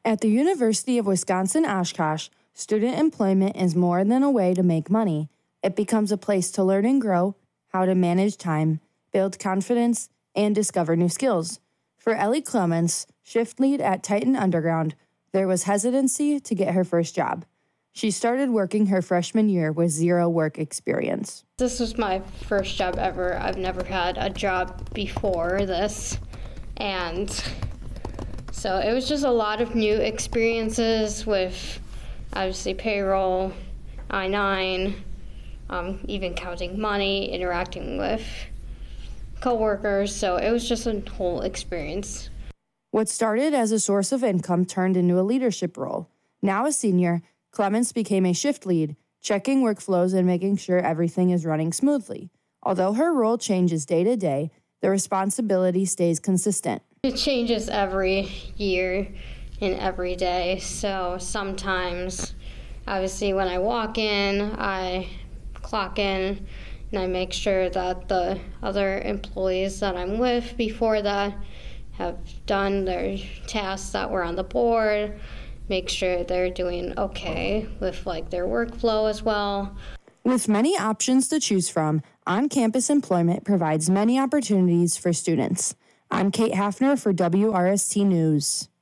At the University of Wisconsin-Oshkosh, student employment is more than a way to make money. It becomes a place to learn and grow, how to manage time, build confidence, and discover new skills. For Ellie Clements, shift lead at Titan Underground, there was hesitancy to get her first job. She started working her freshman year with zero work experience. This was my first job ever. I've never had a job before this, and so it was just a lot of new experiences with obviously payroll, I-9, even counting money, interacting with coworkers, so it was just a whole experience. What started as a source of income turned into a leadership role. Now a senior, Clements became a shift lead, checking workflows and making sure everything is running smoothly. Although her role changes day to day, the responsibility stays consistent. It changes every year and every day, so sometimes, obviously when I walk in, I clock in and I make sure that the other employees that I'm with before that have done their tasks that were on the board, make sure they're doing okay with their workflow as well. With many options to choose from, on-campus employment provides many opportunities for students. I'm Kate Hafner for WRST News.